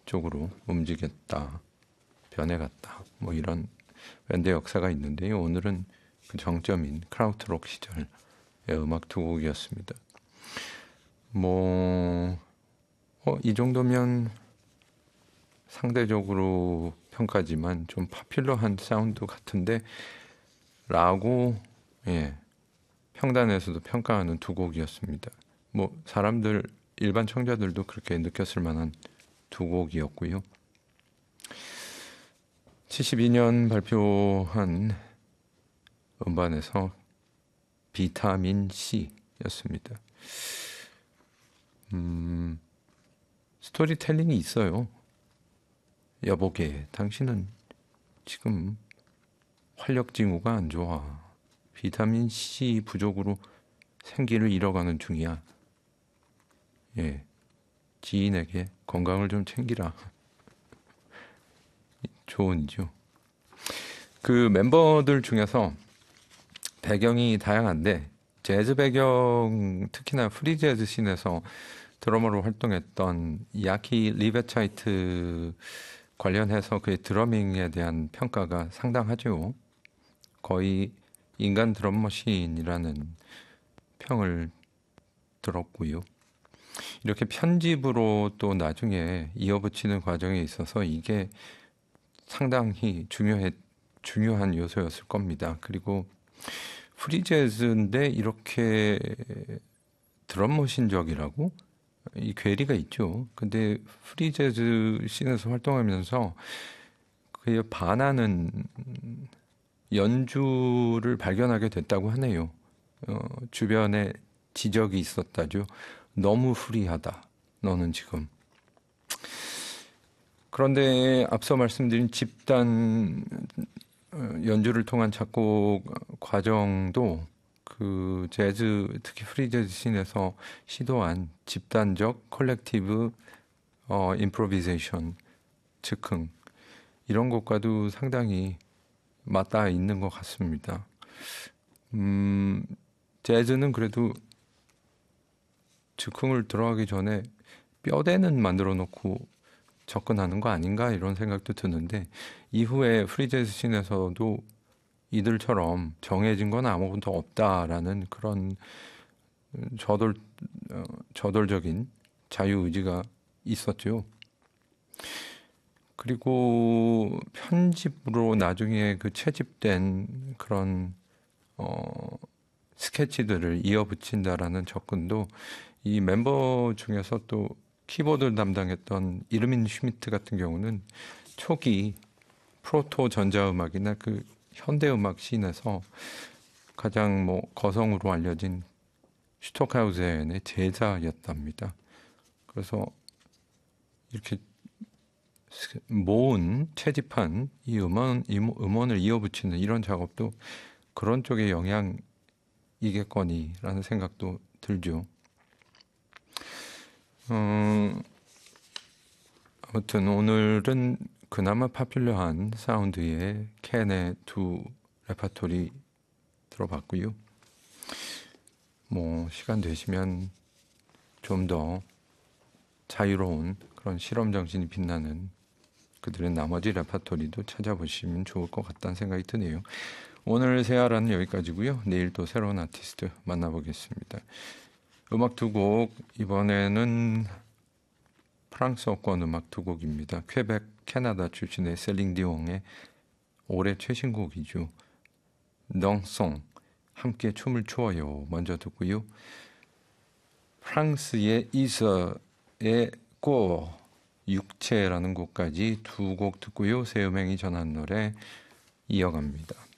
쪽으로 움직였다, 변해갔다, 뭐 이런 밴드 역사가 있는데요. 오늘은 그 정점인 크라우트록 시절의 음악 두 곡이었습니다. 이 정도면 상대적으로 평가지만 좀 파퓰러한 사운드 같은데 라고 평단에서도 평가하는 두 곡이었습니다. 사람들 일반 청자들도 그렇게 느꼈을 만한 두 곡이었고요. 72년 발표한 음반에서 비타민 C였습니다. 스토리텔링이 있어요. 여보게, 당신은 지금 활력 징후가 안 좋아. 비타민 C 부족으로 생기를 잃어가는 중이야. 지인에게 건강을 좀 챙기라. 조언이죠. 그 멤버들 중에서 배경이 다양한데 재즈 배경, 특히나 프리재즈 씬에서 드러머로 활동했던 야키 리베차이트 관련해서 그의 드러밍에 대한 평가가 상당하죠. 거의 인간 드럼머신이라는 평을 들었고요. 이렇게 편집으로 또 나중에 이어붙이는 과정에 있어서 이게 상당히 중요한 요소였을 겁니다. 그리고 프리재즈인데 이렇게 드럼머신적이라고? 이 괴리가 있죠. 근데 프리재즈 씬에서 활동하면서 그에 반하는 연주를 발견하게 됐다고 하네요. 주변에 지적이 있었다죠. 너무 프리하다. 너는 지금. 그런데 앞서 말씀드린 집단 연주를 통한 작곡 과정도 그 재즈, 특히 프리재즈 씬에서 시도한 집단적 컬렉티브 임프로비제이션, 즉흥 이런 것과도 상당히 맞닿아 있는 것 같습니다. 재즈는 그래도 즉흥을 들어가기 전에 뼈대는 만들어 놓고 접근하는 거 아닌가 이런 생각도 드는데 이후에 프리재즈 씬에서도 이들처럼 정해진 건 아무것도 없다라는 그런 저돌적인 자유의지가 있었죠. 그리고 편집으로 나중에 그 채집된 그런 스케치들을 이어붙인다라는 접근도 이 멤버 중에서 또 키보드를 담당했던 이르민 슈미트 같은 경우는 초기 프로토 전자음악이나 그 현대음악 씬에서 가장 거성으로 알려진 슈토카우젠의 제자였답니다. 그래서 이렇게 모은 채집한 이 음원을 이어붙이는 이런 작업도 그런 쪽의 영향이겠거니라는 생각도 들죠. 아무튼 오늘은 그나마 파퓰러한 사운드의 캔의 두 레파토리 들어봤고요. 시간 되시면 좀 더 자유로운 그런 실험 정신이 빛나는 그들의 나머지 레파토리도 찾아보시면 좋을 것 같다는 생각이 드네요. 오늘 세아라는 여기까지고요. 내일 또 새로운 아티스트 만나보겠습니다. 음악 두 곡, 이번에는 프랑스어권 음악 두 곡입니다. 퀘벡, 캐나다 출신의 셀링 디옹의 올해 최신곡이죠. 덩송, 함께 춤을 추어요. 먼저 듣고요. 프랑스의 이서의 꼬, 육체라는 곡까지 두 곡 듣고요. 새음행이 전한 노래 이어갑니다.